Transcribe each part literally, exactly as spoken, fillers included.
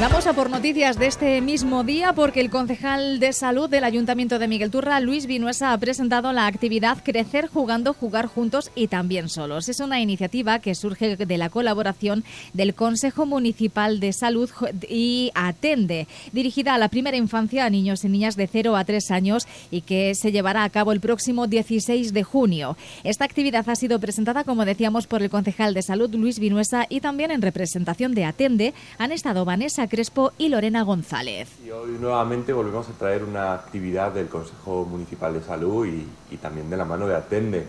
Vamos a por noticias de este mismo día porque el concejal de salud del Ayuntamiento de Miguelturra, Luis Vinuesa, ha presentado la actividad Crecer Jugando, Jugar Juntos y También Solos. Es una iniciativa que surge de la colaboración del Consejo Municipal de Salud y Atende, dirigida a la primera infancia, a niños y niñas de cero a tres años y que se llevará a cabo el próximo dieciséis de junio. Esta actividad ha sido presentada, como decíamos, por el concejal de salud, Luis Vinuesa, y también en representación de Atende han estado Vanessa Crespo y Lorena González. Y hoy nuevamente volvemos a traer una actividad del Consejo Municipal de Salud y, y también de la mano de Atende.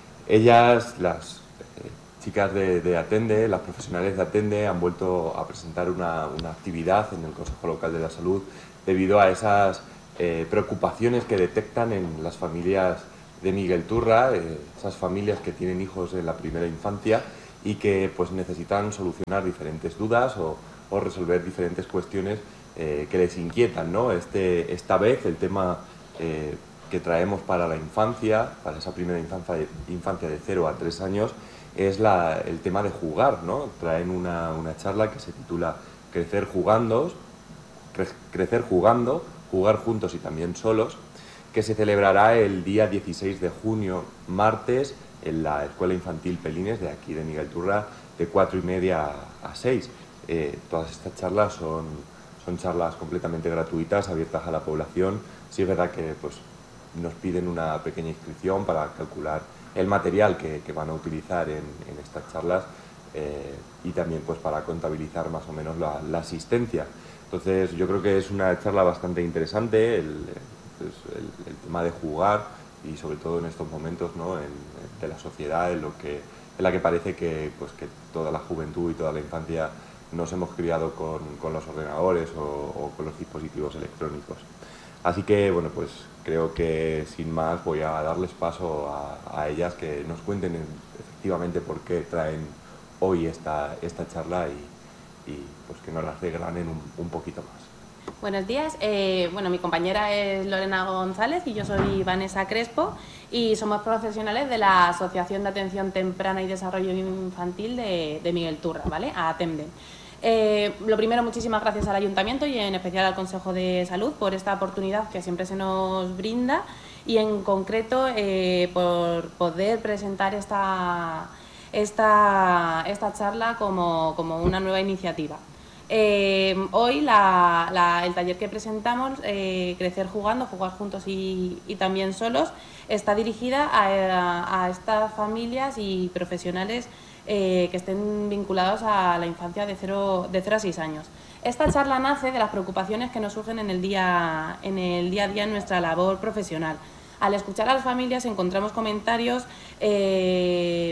Ellas, las eh, chicas de, de Atende, las profesionales de Atende, han vuelto a presentar una, una actividad en el Consejo Local de la Salud debido a esas eh, preocupaciones que detectan en las familias de Miguelturra, eh, esas familias que tienen hijos en la primera infancia y que pues necesitan solucionar diferentes dudas o o resolver diferentes cuestiones eh, que les inquietan, ¿no? Este, esta vez el tema eh, que traemos para la infancia, para esa primera infancia de, infancia de cero a tres años, es la, el tema de jugar, ¿no? Traen una, una charla que se titula Crecer jugando, cre, Crecer jugando, Jugar juntos y también solos, que se celebrará el día dieciséis de junio, martes, en la Escuela Infantil Pelines de aquí de Miguelturra, de cuatro y media a seis. Eh, todas estas charlas son, son charlas completamente gratuitas, abiertas a la población. Sí es verdad que pues, nos piden una pequeña inscripción para calcular el material que, que van a utilizar en, en estas charlas eh, y también pues, para contabilizar más o menos la, la asistencia. Entonces yo creo que es una charla bastante interesante, el, pues, el, el tema de jugar y sobre todo en estos momentos, ¿no? en, de la sociedad en, lo que, en la que parece que, pues, que toda la juventud y toda la infancia nos hemos criado con, con los ordenadores o, o con los dispositivos electrónicos. Así que, bueno, pues creo que sin más voy a darles paso a, a ellas que nos cuenten efectivamente por qué traen hoy esta, esta charla y, y pues que nos las desgranen un, un poquito más. Buenos días, eh, bueno, mi compañera es Lorena González y yo soy Vanessa Crespo y somos profesionales de la Asociación de Atención Temprana y Desarrollo Infantil de, de Miguelturra, ¿vale? A Atende. Eh, lo primero, muchísimas gracias al Ayuntamiento y en especial al Consejo de Salud por esta oportunidad que siempre se nos brinda y en concreto eh, por poder presentar esta, esta, esta charla como, como una nueva iniciativa. Eh, hoy la, la, el taller que presentamos, eh, Crecer Jugando, Jugar Juntos y, y También Solos, está dirigida a, a, a estas familias y profesionales Eh, que estén vinculados a la infancia de cero a seis años. Esta charla nace de las preocupaciones que nos surgen en el día, en el día a día en nuestra labor profesional. Al escuchar a las familias encontramos comentarios eh,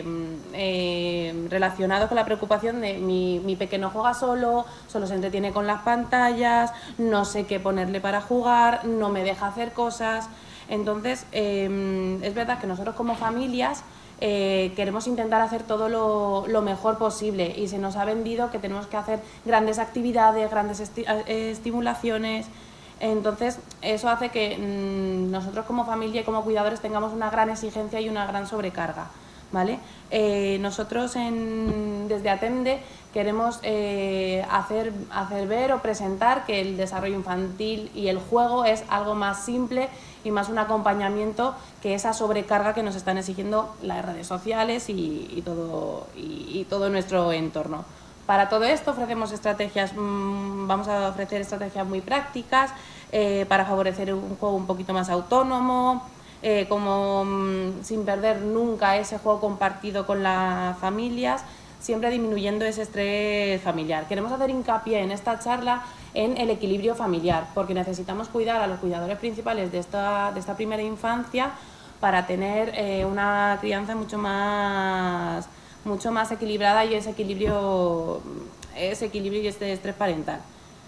eh, relacionados con la preocupación de mi, mi pequeño juega solo, solo se entretiene con las pantallas, no sé qué ponerle para jugar, no me deja hacer cosas. Entonces, eh, es verdad que nosotros como familias Eh, queremos intentar hacer todo lo, lo mejor posible y se nos ha vendido que tenemos que hacer grandes actividades, grandes esti estimulaciones. Entonces eso hace que mmm, nosotros como familia y como cuidadores tengamos una gran exigencia y una gran sobrecarga, ¿vale? Eh, nosotros en, desde Atende queremos eh, hacer, hacer ver o presentar que el desarrollo infantil y el juego es algo más simple y más un acompañamiento que esa sobrecarga que nos están exigiendo las redes sociales y, y, todo, y, y todo nuestro entorno. Para todo esto ofrecemos estrategias, mmm, vamos a ofrecer estrategias muy prácticas eh, para favorecer un juego un poquito más autónomo, eh, como mmm, sin perder nunca ese juego compartido con las familias, siempre disminuyendo ese estrés familiar. Queremos hacer hincapié en esta charla en el equilibrio familiar, porque necesitamos cuidar a los cuidadores principales de esta, de esta primera infancia para tener eh, una crianza mucho más, mucho más equilibrada y ese equilibrio, ese equilibrio y este estrés parental.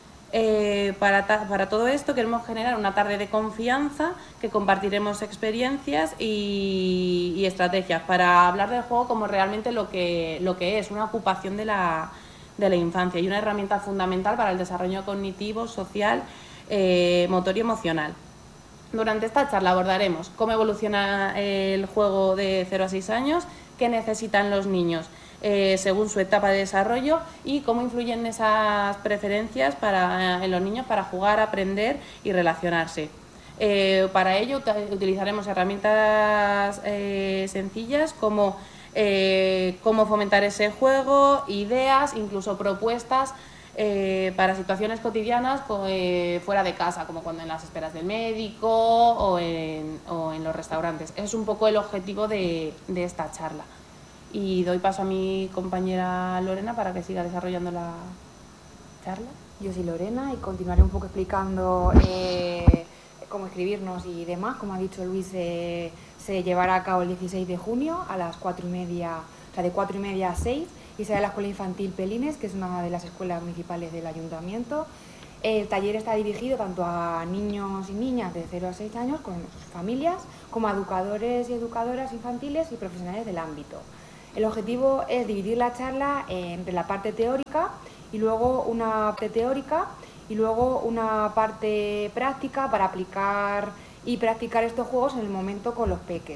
Eh, para, para todo esto queremos generar una tarde de confianza que compartiremos experiencias y, y estrategias para hablar del juego como realmente lo que, lo que es, una ocupación de la, de la infancia y una herramienta fundamental para el desarrollo cognitivo, social, eh, motor y emocional. Durante esta charla abordaremos cómo evoluciona el juego de cero a seis años, qué necesitan los niños eh, según su etapa de desarrollo y cómo influyen esas preferencias para, en los niños para jugar, aprender y relacionarse. Eh, para ello utilizaremos herramientas eh, sencillas como eh, cómo fomentar ese juego, ideas, incluso propuestas eh, para situaciones cotidianas eh, fuera de casa, como cuando en las esperas del médico o en, o en los restaurantes. Ese es un poco el objetivo de, de esta charla. Y doy paso a mi compañera Lorena para que siga desarrollando la charla. Yo soy Lorena y continuaré un poco explicando eh, cómo escribirnos y demás. Como ha dicho Luis, eh, se llevará a cabo el dieciséis de junio a las cuatro y media, o sea, de cuatro y media a seis, y será en la Escuela Infantil Pelines, que es una de las escuelas municipales del Ayuntamiento. El taller está dirigido tanto a niños y niñas de cero a seis años con sus familias, como a educadores y educadoras infantiles y profesionales del ámbito. El objetivo es dividir la charla entre la parte teórica y luego una parte teórica y luego una parte práctica para aplicar y practicar estos juegos en el momento con los peques.